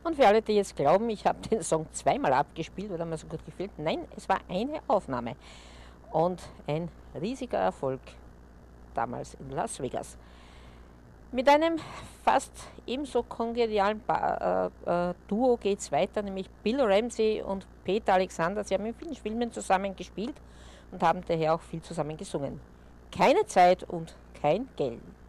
Und für alle, die jetzt glauben, ich habe den Song zweimal abgespielt, weil er mir so gut gefällt, nein, es war eine Aufnahme. Und ein riesiger Erfolg damals in Las Vegas. Mit einem fast ebenso kongenialen Duo geht es weiter, nämlich Bill Ramsey und Peter Alexander. Sie haben in vielen Filmen zusammen gespielt und haben daher auch viel zusammen gesungen. Keine Zeit und kein Geld.